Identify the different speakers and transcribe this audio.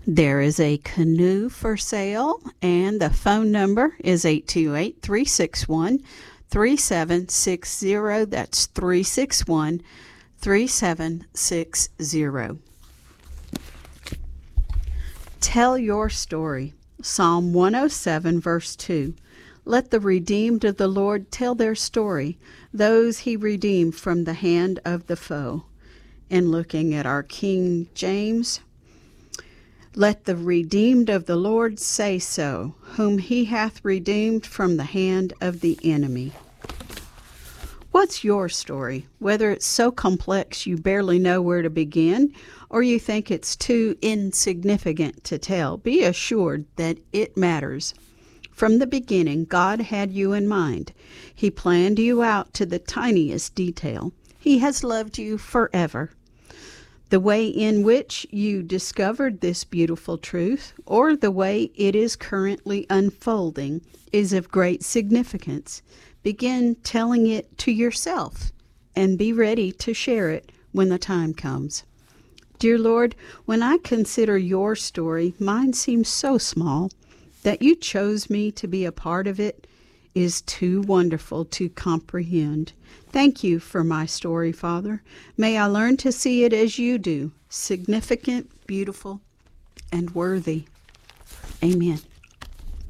Speaker 1: There is a canoe for sale, and the phone number is 828-361-3760. That's 361-3760. Tell your story. Psalm 107, verse 2. Let the redeemed of the Lord tell their story, those he redeemed from the hand of the foe. And looking at our King James, let the redeemed of the Lord say so, whom he hath redeemed from the hand of the enemy. What's your story? Whether it's so complex you barely know where to begin, or you think it's too insignificant to tell, be assured that it matters. From the beginning, God had you in mind. He planned you out to the tiniest detail. He has loved you forever. The way in which you discovered this beautiful truth, or the way it is currently unfolding, is of great significance. Begin telling it to yourself, and be ready to share it when the time comes. Dear Lord, when I consider your story, mine seems so small. That you chose me to be a part of it is too wonderful to comprehend. Thank you for my story, Father. May I learn to see it as you do, significant, beautiful, and worthy. Amen.